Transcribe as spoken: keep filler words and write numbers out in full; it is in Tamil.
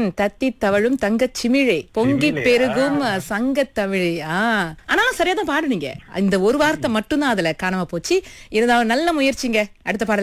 ம் தத்தி தவழும் தங்கச் சிமிழே பொங்கி சிமிழே, பெருகும் சங்கத் தமிழே. ஆ ஆனாலும் சரியா தான் பாடுனீங்க. இந்த ஒரு வார்த்தை மட்டும்தான் அதுல காணாம போச்சு. இருந்தாலும் நல்ல முயற்சிங்க. அடுத்த பாடலை